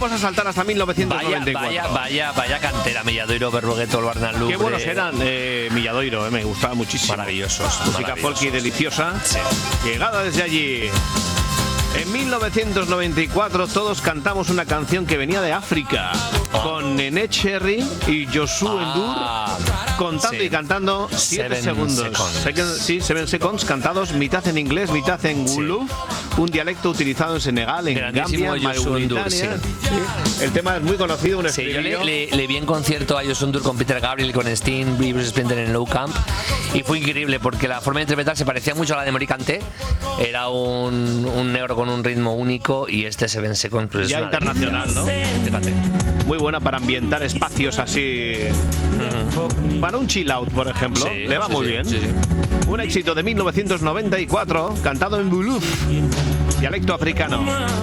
vamos a saltar hasta 1994. Vaya cantera, Milladoiro, Berrugueto, Luarnal Lubre. Qué buenos eran Milladoiro, me gustaba muchísimo. Maravillosos. Música folk y deliciosa. Sí. Llegada desde allí. En 1994 todos cantamos una canción que venía de África, con Nené Cherry y Youssou N'Dour contando y cantando 7 segundos. 7 seconds cantados, mitad en inglés, mitad en Wolof, un dialecto utilizado en Senegal, en Gambia, Mauritania. Sí. El tema es muy conocido, un estribillo. Yo le vi en concierto a Youssou N'Dour con Peter Gabriel, con Sting y Bruce Springsteen en Nou Camp, y fue increíble porque la forma de interpretar se parecía mucho a la de Mori Kanté. Era un negro con un ritmo único, y este 7 seconds pues ya internacional, ¿no? Fíjate. Muy buena para ambientar espacios así. Para un chill out, por ejemplo, sí, le va muy bien. Sí. Un éxito de 1994, cantado en Wolof, dialecto africano.